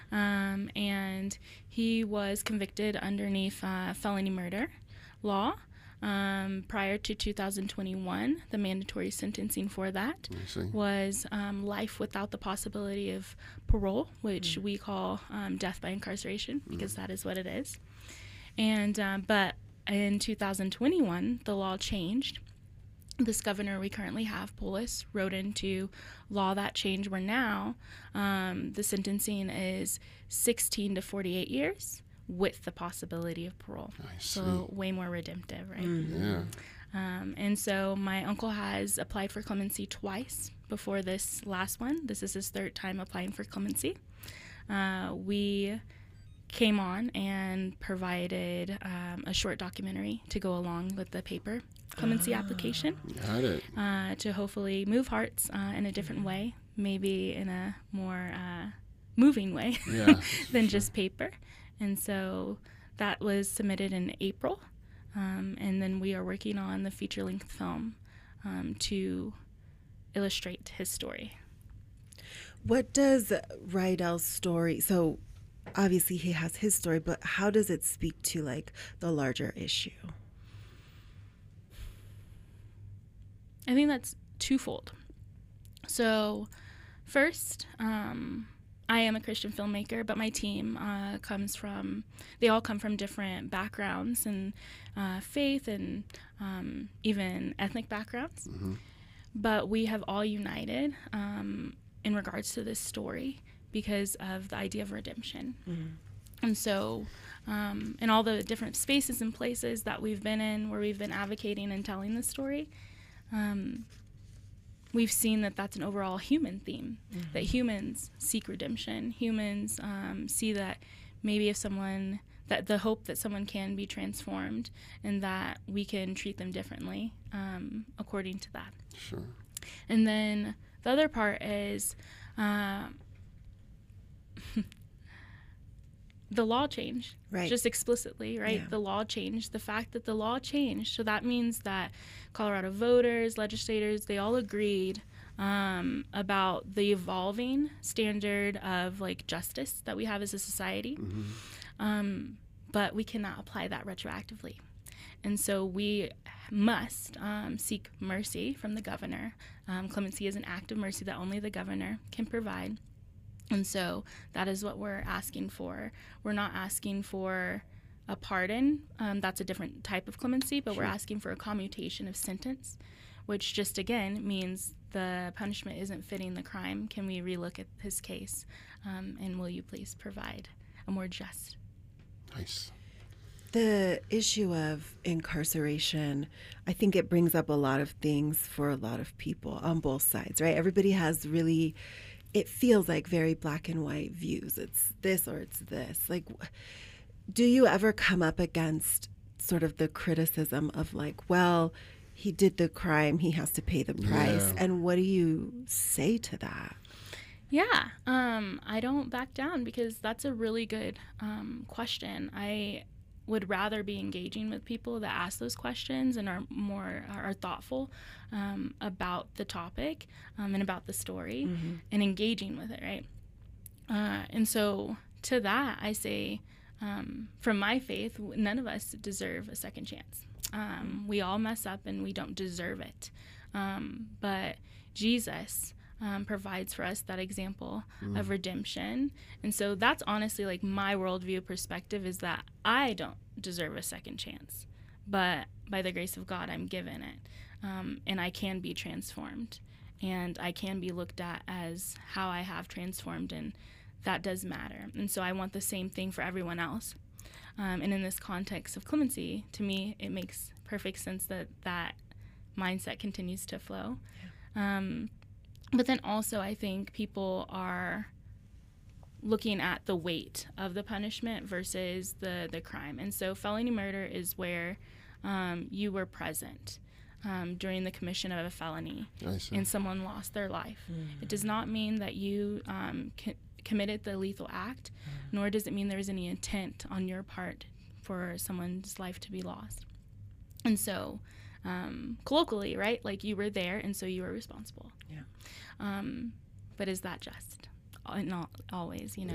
And he was convicted underneath felony murder law. Prior to 2021, the mandatory sentencing for that was life without the possibility of parole, which we call death by incarceration, because that is what it is. And but in 2021, the law changed. This governor we currently have, Polis, wrote into law that change where now the sentencing is 16 to 48 years with the possibility of parole. So way more redemptive, right? Yeah. And so my uncle has applied for clemency twice before this last one. This is his third time applying for clemency. We came on and provided a short documentary to go along with the paper clemency application. Got it. To hopefully move hearts in a different way, maybe in a more moving way than just paper. And so that was submitted in April. And then we are working on the feature-length film to illustrate his story. What does Rydell's story, so obviously he has his story, but how does it speak to like the larger issue? I think that's twofold. So first, I am a Christian filmmaker, but my team they all come from different backgrounds and faith and even ethnic backgrounds. But we have all united in regards to this story because of the idea of redemption. And so in all the different spaces and places that we've been in where we've been advocating and telling the story, we've seen that that's an overall human theme, that humans seek redemption. Humans see that maybe that the hope that someone can be transformed and that we can treat them differently according to that. Sure. And then the other part is the law changed, just explicitly, right? Yeah. The law changed. The fact that the law changed, so that means that Colorado voters, legislators, they all agreed about the evolving standard of like justice that we have as a society, but we cannot apply that retroactively. And so we must seek mercy from the governor. Clemency is an act of mercy that only the governor can provide. And so that is what we're asking for. We're not asking for a pardon. That's a different type of clemency, but we're asking for a commutation of sentence, which just, again, means the punishment isn't fitting the crime. Can we relook at his case? And will you please provide a more just? Nice. The issue of incarceration, I think it brings up a lot of things for a lot of people on both sides, right? Everybody has really, it feels like very black and white views. It's this or it's this. Like, do you ever come up against sort of the criticism of like, well, he did the crime, he has to pay the price? Yeah. And what do you say to that? Yeah, I don't back down because that's a really good question. I would rather be engaging with people that ask those questions and are thoughtful about the topic and about the story and engaging with it, right? And so to that, I say, from my faith, none of us deserve a second chance. We all mess up and we don't deserve it. But Jesus provides for us that example of redemption. And so that's honestly like my worldview perspective, is that I don't deserve a second chance, but by the grace of God, I'm given it. And I can be transformed, and I can be looked at as how I have transformed, and that does matter. And so I want the same thing for everyone else. And in this context of clemency, to me, it makes perfect sense that that mindset continues to flow. Yeah. But then also I think people are looking at the weight of the punishment versus the crime. And so felony murder is where you were present during the commission of a felony and someone lost their life. It does not mean that you committed the lethal act, nor does it mean there was any intent on your part for someone's life to be lost. And so colloquially, right, like you were there and so you were responsible. Yeah. But is that just? Not always, you know.